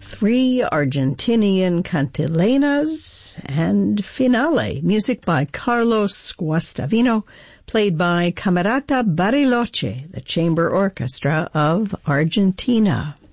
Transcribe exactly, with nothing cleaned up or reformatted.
Three Argentinian cantilenas, and Finale, music by Carlos Guastavino, played by Camerata Bariloche, the chamber orchestra of Argentina.